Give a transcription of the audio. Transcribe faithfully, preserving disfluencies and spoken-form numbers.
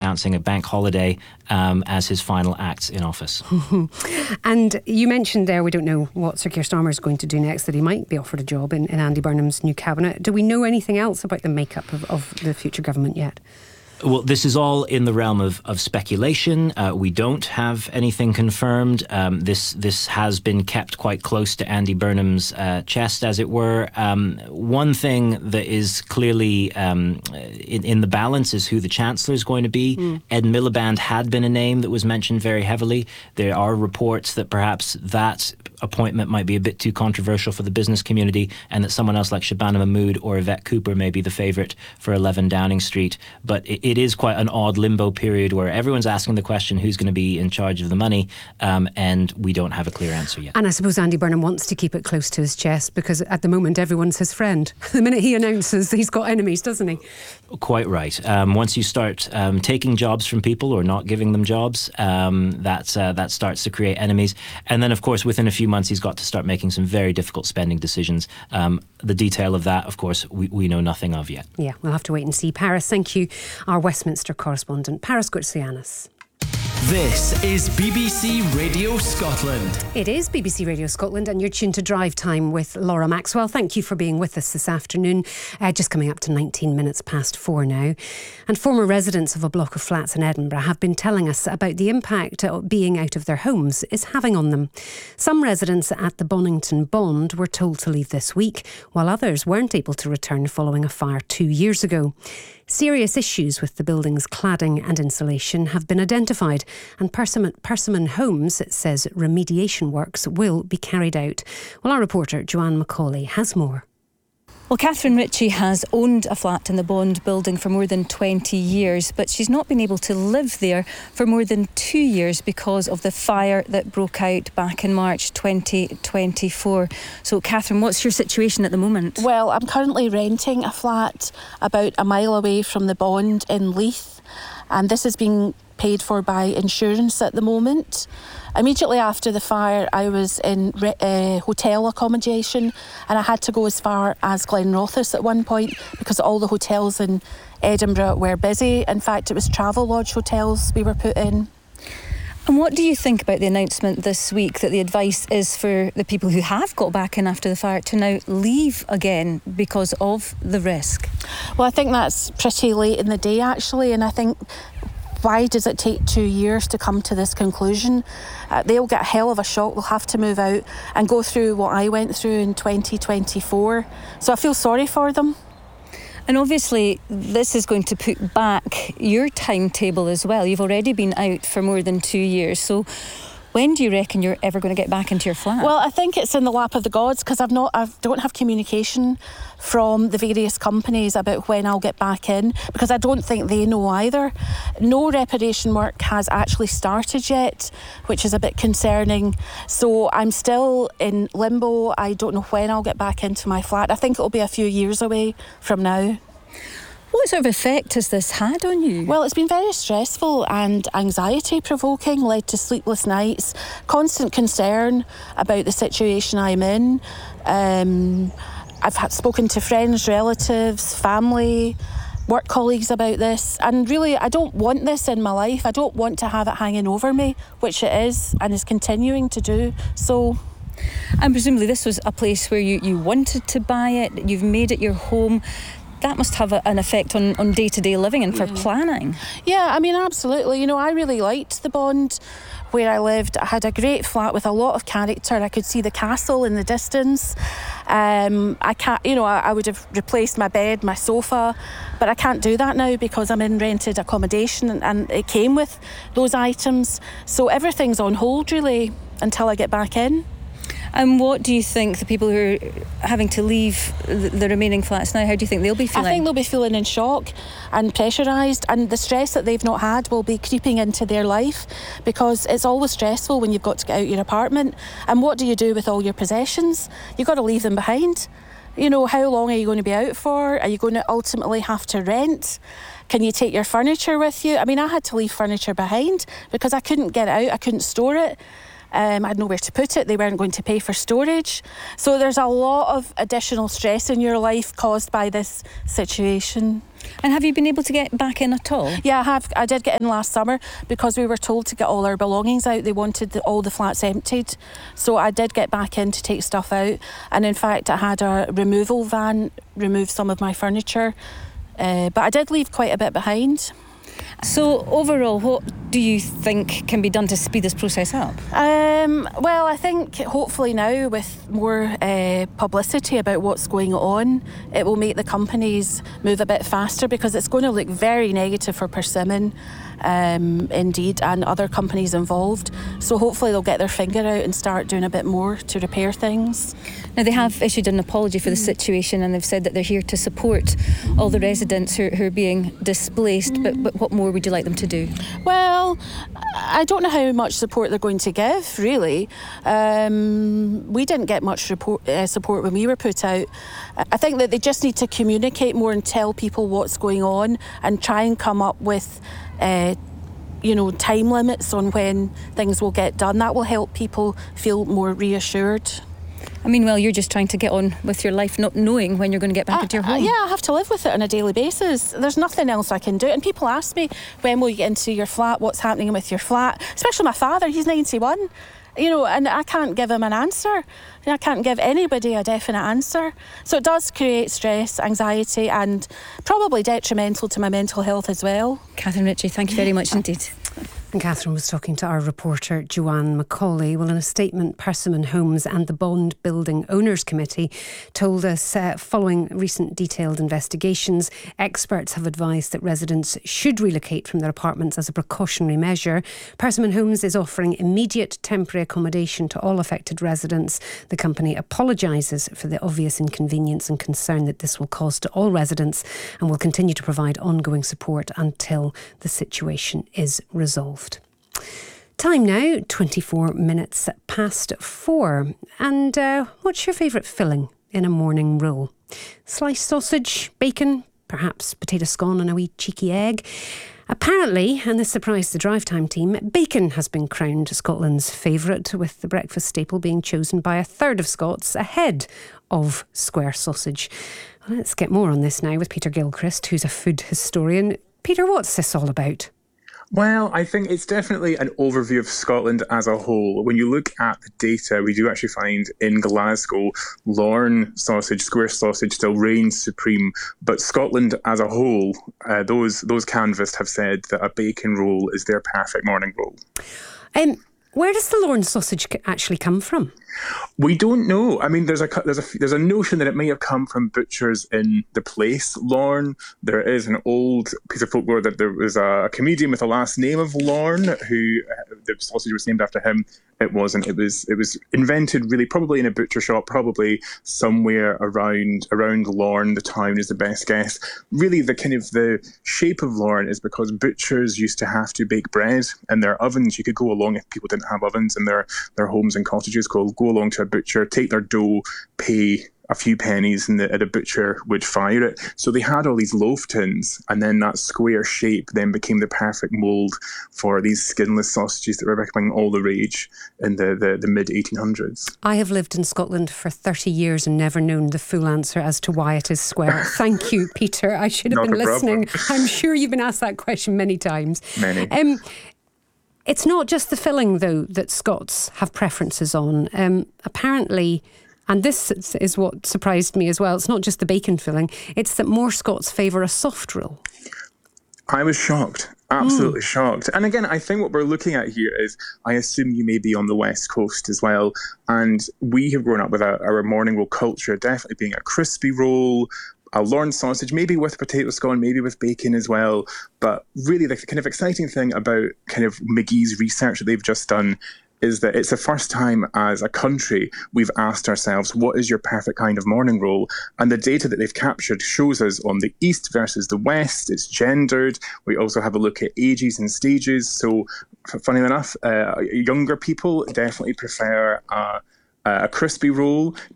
announcing a bank holiday um, as his final acts in office. And you mentioned there, we don't know what Sir Keir Starmer is going to do next, that he might be offered a job in, in Andy Burnham's new cabinet. Do we know anything else about the makeup of, of the future government yet? Well, this is all in the realm of, of speculation. Uh, we don't have anything confirmed. Um, this this has been kept quite close to Andy Burnham's uh, chest, as it were. Um, one thing that is clearly um, in, in the balance is who the Chancellor is going to be. Mm. Ed Miliband had been a name that was mentioned very heavily. There are reports that perhaps that appointment might be a bit too controversial for the business community, and that someone else like Shabana Mahmood or Yvette Cooper may be the favourite for eleven Downing Street. But it, it is quite an odd limbo period where everyone's asking the question, who's going to be in charge of the money, um, and we don't have a clear answer yet. And I suppose Andy Burnham wants to keep it close to his chest, because at the moment everyone's his friend. The minute he announces, he's got enemies, doesn't he? Quite right. Um, once you start um, taking jobs from people or not giving them jobs, um, that's, uh, that starts to create enemies. And then, of course, within a few months, he's got to start making some very difficult spending decisions. Um, the detail of that, of course, we, we know nothing of yet. Yeah, we'll have to wait and see. Paris, thank you. Our Westminster correspondent, Paris Goutsianis. This is B B C Radio Scotland. It is B B C Radio Scotland, and you're tuned to Drive Time with Laura Maxwell. Thank you for being with us this afternoon. Uh, just coming up to nineteen minutes past four now. And former residents of a block of flats in Edinburgh have been telling us about the impact being out of their homes is having on them. Some residents at the Bonington Bond were told to leave this week, while others weren't able to return following a fire two years ago. Serious issues with the building's cladding and insulation have been identified, and Persimmon, Persimmon Homes says remediation works will be carried out. Well, our reporter Joanne Macaulay has more. Well, Catherine Ritchie has owned a flat in the Bond building for more than twenty years, but she's not been able to live there for more than two years because of the fire that broke out back in March twenty twenty-four. So, Catherine, what's your situation at the moment? Well, I'm currently renting a flat about a mile away from the Bond in Leith, and this is being paid for by insurance at the moment. Immediately after the fire, I was in uh, hotel accommodation, and I had to go as far as Glenrothes at one point because all the hotels in Edinburgh were busy. In fact, it was Travelodge hotels we were put in. And what do you think about the announcement this week that the advice is for the people who have got back in after the fire to now leave again because of the risk? Well, I think that's pretty late in the day, actually, and I think why does it take two years to come to this conclusion? Uh, they'll get a hell of a shock. They'll have to move out and go through what I went through in twenty twenty-four. So I feel sorry for them. And obviously, this is going to put back your timetable as well. You've already been out for more than two years. So when do you reckon you're ever going to get back into your flat? Well, I think it's in the lap of the gods, because I've not, I don't have communication from the various companies about when I'll get back in, because I don't think they know either. No reparation work has actually started yet, which is a bit concerning. So I'm still in limbo. I don't know when I'll get back into my flat. I think it'll be a few years away from now. What sort of effect has this had on you? Well, it's been very stressful and anxiety-provoking, led to sleepless nights, constant concern about the situation I'm in. Um, I've had, spoken to friends, relatives, family, work colleagues about this, and really I don't want this in my life. I don't want to have it hanging over me, which it is and is continuing to do so. And presumably this was a place where you, you wanted to buy it, you've made it your home. That must have a, an effect on, on day-to-day living and for yeah. planning. Yeah, I mean, absolutely. You know, I really liked the Bond where I lived. I had a great flat with a lot of character. I could see the castle in the distance. Um, I can't, you know, I, I would have replaced my bed, my sofa, but I can't do that now because I'm in rented accommodation, and, and it came with those items. So everything's on hold, really, until I get back in. And what do you think the people who are having to leave the, the remaining flats now, how do you think they'll be feeling? I think they'll be feeling in shock and pressurised, and the stress that they've not had will be creeping into their life, because it's always stressful when you've got to get out your apartment. And what do you do with all your possessions? You've got to leave them behind. You know, how long are you going to be out for? Are you going to ultimately have to rent? Can you take your furniture with you? I mean, I had to leave furniture behind because I couldn't get it out, I couldn't store it. Um, I had nowhere to put it. They weren't going to pay for storage. So there's a lot of additional stress in your life caused by this situation. And have you been able to get back in at all? Yeah, I have. I did get in last summer because we were told to get all our belongings out. They wanted the, all the flats emptied. So I did get back in to take stuff out. And in fact, I had a removal van remove some of my furniture. Uh, but I did leave quite a bit behind. So overall, what do you think can be done to speed this process up? Um, well, I think hopefully now with more uh, publicity about what's going on, it will make the companies move a bit faster, because it's going to look very negative for Persimmon, um, indeed, and other companies involved. So hopefully they'll get their finger out and start doing a bit more to repair things. Now, they have issued an apology for the situation, and they've said that they're here to support all the residents who, who are being displaced. Mm. But, but what more would you like them to do? Well, I don't know how much support they're going to give, really. Um, we didn't get much report, uh, support when we were put out. I think that they just need to communicate more and tell people what's going on, and try and come up with uh, you know, time limits on when things will get done. That will help people feel more reassured. I mean, well, you're just trying to get on with your life, not knowing when you're going to get back uh, into your home. Uh, yeah, I have to live with it on a daily basis. There's nothing else I can do. And people ask me, when will you get into your flat? What's happening with your flat? Especially my father, he's ninety-one. You know, and I can't give him an answer. I can't give anybody a definite answer. So it does create stress, anxiety, and probably detrimental to my mental health as well. Catherine Ritchie, thank you very much indeed. And Catherine was talking to our reporter, Joanne Macaulay. Well, in a statement, Persimmon Homes and the Bond Building Owners Committee told us, uh, following recent detailed investigations, experts have advised that residents should relocate from their apartments as a precautionary measure. Persimmon Homes is offering immediate temporary accommodation to all affected residents. The company apologises for the obvious inconvenience and concern that this will cause to all residents, and will continue to provide ongoing support until the situation is resolved. Time now, twenty-four minutes past four. And uh, what's your favourite filling in a morning roll? Sliced sausage, bacon, perhaps potato scone and a wee cheeky egg. Apparently, and this surprised the Drive Time team, bacon has been crowned Scotland's favourite, with the breakfast staple being chosen by a third of Scots ahead of square sausage. Well, let's get more on this now with Peter Gilchrist, who's a food historian. Peter, what's this all about? Well, I think it's definitely an overview of Scotland as a whole. When you look at the data, we do actually find in Glasgow, Lorne sausage, square sausage still reigns supreme. But Scotland as a whole, uh, those those canvassed have said that a bacon roll is their perfect morning roll. Um, where does the Lorne sausage actually come from? We don't know. I mean, there's a there's a there's a notion that it may have come from butchers in the place Lorne. There is an old piece of folklore that there was a comedian with the last name of Lorne who uh, the sausage was named after him. It wasn't. It was it was invented really probably in a butcher shop, probably somewhere around around Lorne. The town is the best guess. Really, the kind of the shape of Lorne is because butchers used to have to bake bread in their ovens. You could go along if people didn't have ovens in their their homes and cottages. Called go along to a butcher, take their dough, pay a few pennies, and the, the butcher would fire it. So they had all these loaf tins, and then that square shape then became the perfect mould for these skinless sausages that were becoming all the rage in the, the, the mid eighteen hundreds. I have lived in Scotland for thirty years and never known the full answer as to why it is square. Thank you, Peter. I should have Not been a listening. problem. I'm sure you've been asked that question many times. Many. Um, it's not just the filling, though, that Scots have preferences on. Um, apparently... And this is what surprised me as well. It's not just the bacon filling. It's that more Scots favour a soft roll. I was shocked. Absolutely Mm. shocked. And again, I think what we're looking at here is, I assume you may be on the West Coast as well. And we have grown up with our, our morning roll culture definitely being a crispy roll, a Lorne sausage, maybe with potato scone, maybe with bacon as well. But really the kind of exciting thing about kind of McGee's research that they've just done is that it's the first time as a country we've asked ourselves, what is your perfect kind of morning roll? And the data that they've captured shows us on the East versus the West, it's gendered. We also have a look at ages and stages. So funny enough, uh, younger people definitely prefer uh, a crispy roll.